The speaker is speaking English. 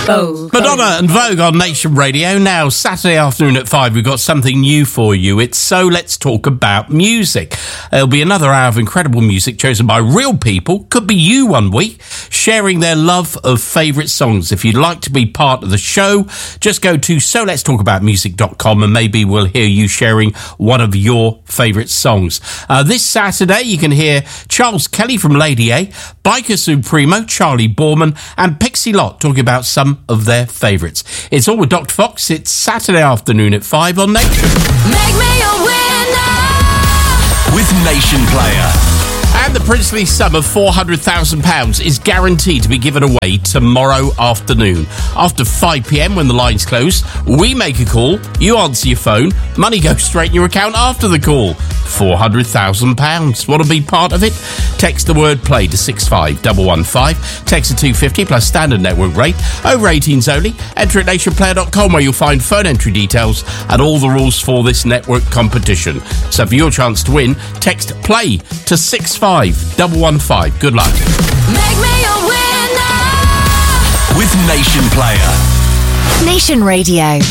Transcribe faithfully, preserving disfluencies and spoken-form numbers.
Vogue. Madonna and Vogue on Nation Radio. Now, Saturday afternoon at five, we've got something new for you. It's So Let's Talk About Music. There'll be another hour of incredible music chosen by real people, could be you one week, sharing their love of favourite songs. If you'd like to be part of the show, just go to so lets talk about music dot com and maybe we'll hear you sharing one of your favourite songs. Uh, this Saturday, you can hear Charles Kelly from Lady A, Biker Supremo, Charlie Borman, and Pixie Lott talking about some of their favourites. It's all with Doctor Fox. It's Saturday afternoon at five on Nation. Make me a winner with Nation Player. And the princely sum of four hundred thousand pounds is guaranteed to be given away tomorrow afternoon. After five p.m, when the lines close, we make a call, you answer your phone, money goes straight in your account after the call. four hundred thousand pounds. Want to be part of it? Text the word play to six five one one five. Text to two fifty plus standard network rate. Over eighteens only. Enter at nation player dot com where you'll find phone entry details and all the rules for this network competition. So for your chance to win, text play to six five one one five. Good luck. Make me a winner with Nation Player. Nation Radio.